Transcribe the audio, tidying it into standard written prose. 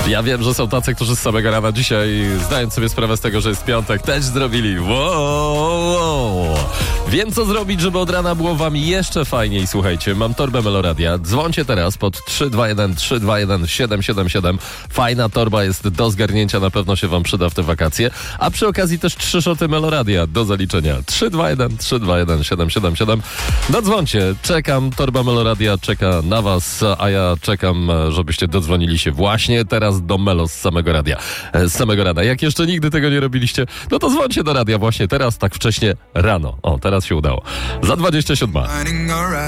Ja wiem, że są tacy, którzy z samego rana dzisiaj, zdając sobie sprawę z tego, że jest piątek, też zrobili wow. Wiem, co zrobić, żeby od rana było wam jeszcze fajniej. Słuchajcie, mam torbę Meloradia. Dzwońcie teraz pod 321 321 777. Fajna torba jest do zgarnięcia, na pewno się wam przyda w te wakacje. A przy okazji też 3 szoty Meloradia do zaliczenia. 321 321 777. Dodzwońcie. Czekam, torba Meloradia czeka na was, a ja czekam, żebyście dodzwonili się właśnie teraz do Melo z samego radia. Z samego rana. Jak jeszcze nigdy tego nie robiliście, no to dzwońcie do radia właśnie teraz, tak wcześnie rano. O, teraz się udało. Za 27.